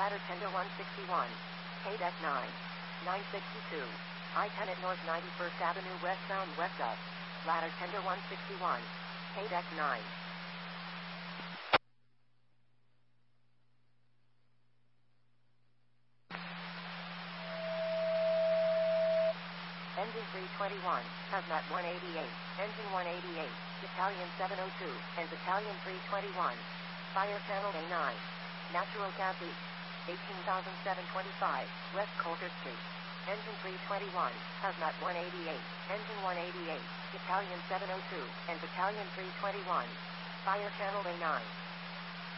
Ladder Tender 161. KDEC 9. 962. I-10 at North 91st Avenue westbound west up. Ladder Tender 161. KDEC 9. Engine 321, Hazmat 188, Engine 188, Battalion 702, and Battalion 321. Fire Channel A9. Natural gas leak. 18,725, West Coulter Street. Engine 321, Hazmat 188, Engine 188, Battalion 702, and Battalion 321. Fire Channel A9.